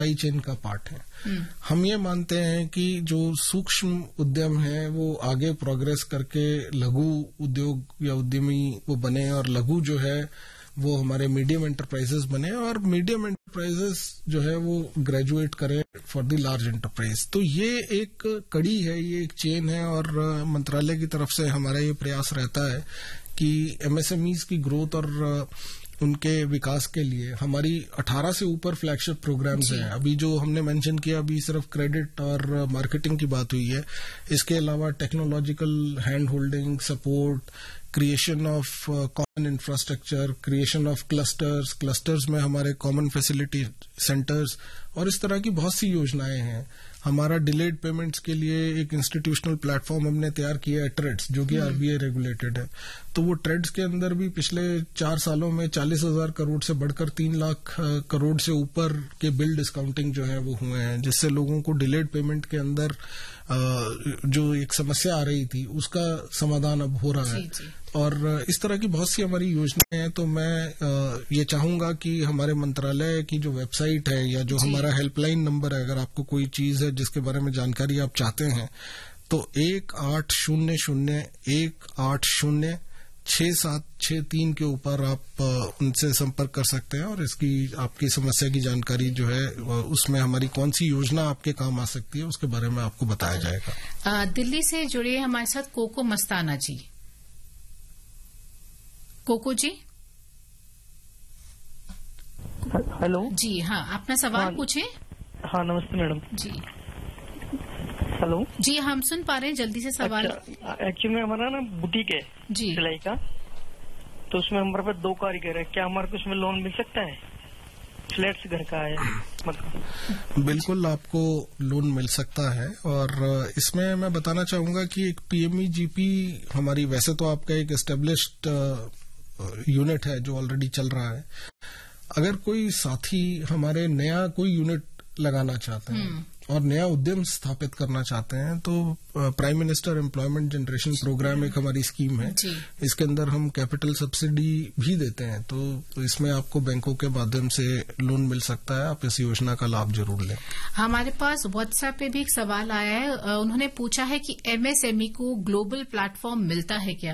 Supply chain का part है। हम ये मानते हैं कि जो सूक्ष्म उद्यम है वो आगे प्रोग्रेस करके लघु उद्योग या उद्यमी वो बने, और लघु जो है वो हमारे मीडियम एंटरप्राइजेस बने, और मीडियम एंटरप्राइजेस जो है वो ग्रेजुएट करें फॉर द लार्ज एंटरप्राइज। तो ये एक कड़ी है, ये एक चेन है, और मंत्रालय की तरफ से हमारा ये प्रयास रहता है कि एमएसएमईज की ग्रोथ और उनके विकास के लिए हमारी 18 से ऊपर फ्लैगशिप प्रोग्राम्स हैं। अभी जो हमने मेंशन किया अभी सिर्फ क्रेडिट और मार्केटिंग की बात हुई है। इसके अलावा technological hand holding support, creation of common infrastructure, creation of clusters में हमारे कॉमन फैसिलिटी सेंटर्स, और इस तरह की बहुत सी योजनाएं हैं। हमारा डिलेड पेमेंट्स के लिए एक इंस्टीट्यूशनल प्लेटफॉर्म हमने तैयार किया है, ट्रेड्स, जो कि आरबीआई रेगुलेटेड है। तो वो ट्रेड्स के अंदर भी पिछले 4 सालों में 40,000 करोड़ से बढ़कर 3 लाख करोड़ से ऊपर के बिल डिस्काउंटिंग जो है वो हुए हैं, जिससे लोगों को डिलेड पेमेंट के अंदर जो एक समस्या आ रही थी उसका समाधान अब हो रहा है। और इस तरह की बहुत सी हमारी योजनाएं हैं। तो मैं ये चाहूंगा कि हमारे मंत्रालय की जो वेबसाइट है या जो हमारा हेल्पलाइन नंबर है, अगर आपको कोई चीज है जिसके बारे में जानकारी आप चाहते हैं, तो 1800-180-6763 के ऊपर आप उनसे संपर्क कर सकते हैं, और इसकी आपकी समस्या की जानकारी जो है उसमें हमारी कौन सी योजना आपके काम आ सकती है उसके बारे में आपको बताया जाएगा। दिल्ली से जुड़े हमारे साथ कोको मस्ताना जी। कोको जी। हेलो जी, हाँ, अपना सवाल पूछें। हाँ, नमस्ते मैडम जी। हेलो जी, हम सुन पा रहे हैं, जल्दी से सवाल। एक्चुअली में हमारा ना बुटीक है जी, सिलाई का, तो उसमें हमारे पास 2 कारीगर है। क्या हमारे को उसमें लोन मिल सकता है? फ्लैट्स घर का है मतलब। बिल्कुल आपको लोन मिल सकता है, और इसमें मैं बताना चाहूंगा कि एक पीएमईजीपी हमारी, वैसे तो आपका एक एस्टेब्लिश्ड यूनिट है जो ऑलरेडी चल रहा है। अगर कोई साथी हमारे नया कोई यूनिट लगाना चाहते हैं और नया उद्यम स्थापित करना चाहते हैं, तो prime minister employment generation programme एक हमारी स्कीम है। इसके अंदर हम कैपिटल सब्सिडी भी देते हैं, तो इसमें आपको बैंकों के माध्यम से लोन मिल सकता है। आप इस योजना का लाभ जरूर लें। हमारे पास व्हाट्सएप पे भी एक सवाल आया है, उन्होंने पूछा है कि एमएसएमई को ग्लोबल प्लेटफॉर्म मिलता है क्या?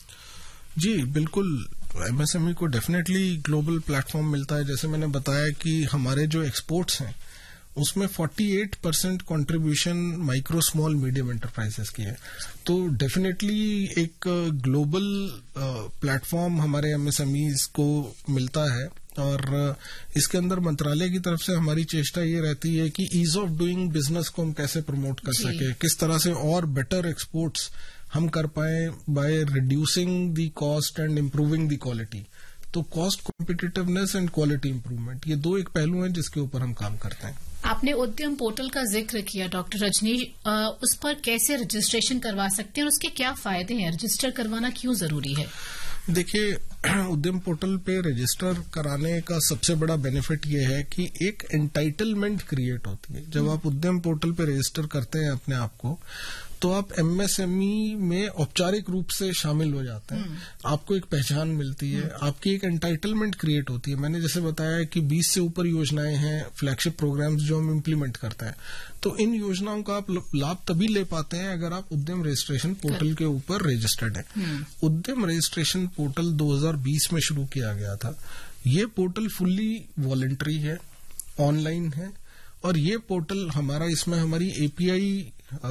जी बिल्कुल, एमएसएमई को डेफिनेटली ग्लोबल प्लेटफॉर्म मिलता है। जैसे मैंने बताया कि हमारे जो एक्सपोर्ट्स हैं उसमें 48% contribution micro small medium enterprises की है। तो डेफिनेटली एक ग्लोबल प्लेटफॉर्म हमारे एमएसएमईज को मिलता है, और इसके अंदर मंत्रालय की तरफ से हमारी चेष्टा ये रहती है कि ईज ऑफ डूइंग बिजनेस को हम कैसे प्रमोट कर सके, किस तरह से और बेटर एक्सपोर्ट्स हम कर pi by reducing the cost and improving the quality. तो cost competitiveness and quality improvement, ये 2 एक पहलू हैं जिसके ऊपर हम काम करते हैं। आपने उद्यम पोर्टल का जिक्र किया डॉक्टर रजनीश, उस पर कैसे रजिस्ट्रेशन करवा सकते हैं और उसके क्या फायदे हैं? रजिस्टर करवाना क्यों जरूरी है? देखिए, उद्यम पोर्टल पे रजिस्टर कराने का सबसे बड़ा बेनिफिट ये है कि एक एंटाइटलमेंट क्रिएट होती है। जब आप उद्यम पोर्टल पे रजिस्टर करते हैं अपने आप को, तो आप एमएसएमई में औपचारिक रूप से शामिल हो जाते हैं। आपको एक पहचान मिलती है, आपकी एक एंटाइटलमेंट क्रिएट होती है। मैंने जैसे बताया कि 20 से ऊपर योजनाएं हैं, फ्लैगशिप प्रोग्राम्स जो हम इम्प्लीमेंट करते हैं। तो इन योजनाओं का आप लाभ तभी ले पाते हैं अगर आप उद्यम रजिस्ट्रेशन पोर्टल के ऊपर रजिस्टर्ड हैं। उद्यम रजिस्ट्रेशन पोर्टल 2020 में शुरू किया गया था। ये पोर्टल फुल्ली वॉलंटरी है, ऑनलाइन है, और ये पोर्टल हमारा, इसमें हमारी एपीआई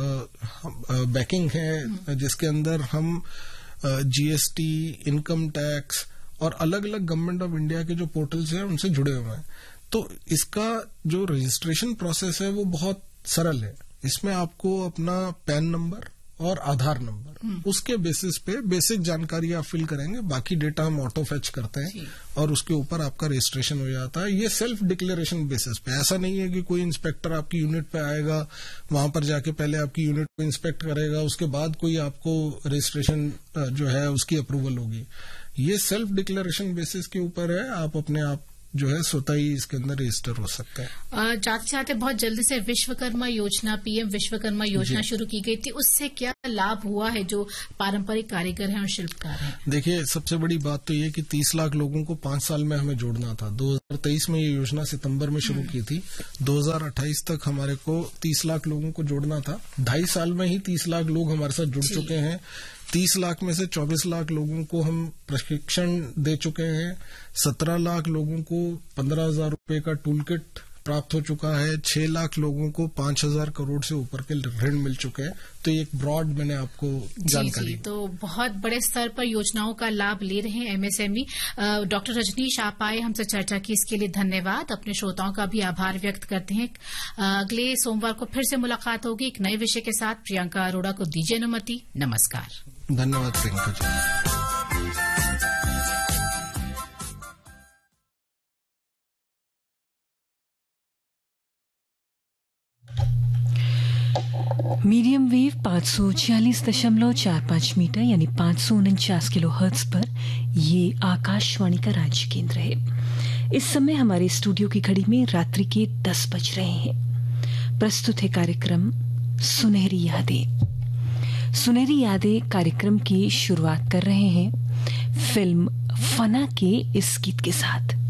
बैकिंग है, जिसके अंदर हम जीएसटी, इनकम टैक्स और अलग अलग गवर्नमेंट ऑफ इंडिया के जो पोर्टल्स हैं उनसे जुड़े हुए हैं। तो इसका जो रजिस्ट्रेशन प्रोसेस है वो बहुत सरल है। इसमें आपको अपना पैन नंबर और आधार नंबर, उसके बेसिस पे बेसिक जानकारी आप फिल करेंगे, बाकी डेटा हम ऑटो फैच करते हैं और उसके ऊपर आपका रजिस्ट्रेशन हो जाता है। ये सेल्फ डिक्लेरेशन बेसिस पे, ऐसा नहीं है कि कोई इंस्पेक्टर आपकी यूनिट पे आएगा, वहां पर जाके पहले आपकी यूनिट को इंस्पेक्ट करेगा, उसके बाद कोई आपको रजिस्ट्रेशन जो है उसकी अप्रूवल होगी। ये सेल्फ डिक्लेरेशन बेसिस के ऊपर है। आप अपने आप जो है स्वतः ही इसके अंदर रजिस्टर हो सकता है। जाते जाते बहुत जल्दी से विश्वकर्मा योजना, पीएम विश्वकर्मा योजना शुरू की गई थी, उससे क्या लाभ हुआ है जो पारंपरिक कारीगर हैं और शिल्पकार हैं? देखिए, सबसे बड़ी बात तो ये कि 30 लाख लोगों को 5 साल में हमें जोड़ना था। 2023 में ये योजना सितंबर में शुरू की थी। 2028 तक हमारे को 30 लाख लोगों को जोड़ना था। 2.5 साल में ही 30 लाख लोग हमारे साथ जुड़ चुके हैं। 30 लाख में से 24 लाख लोगों को हम प्रशिक्षण दे चुके हैं। 17 लाख लोगों को 15,000 रुपए का टूल किट प्राप्त हो चुका है। 6 लाख लोगों को 5,000 करोड़ से ऊपर के ऋण मिल चुके हैं। तो एक ब्रॉड मैंने आपको जानकारी। जी, तो बहुत बड़े स्तर पर योजनाओं का लाभ ले रहे हैं एमएसएमई। डॉक्टर रजनीश, आप आए, हमसे चर्चा की, इसके लिए धन्यवाद। अपने श्रोताओं का भी आभार व्यक्त करते हैं। अगले सोमवार को फिर से मुलाकात होगी एक नए विषय के साथ। प्रियंका अरोड़ा को दीजिए अनुमति। नमस्कार। धन्यवाद Priyanka ji. Medium wave 546.45 metre यानी 549 किलो हर्ट्ज पर ये आकाशवाणी का राज्य केंद्र है। इस समय हमारे स्टूडियो की घड़ी में रात्रि के 10 बज रहे हैं। प्रस्तुत है कार्यक्रम सुनहरी यादें। सुनहरी यादें कार्यक्रम की शुरुआत कर रहे हैं फिल्म फना के इस गीत के साथ।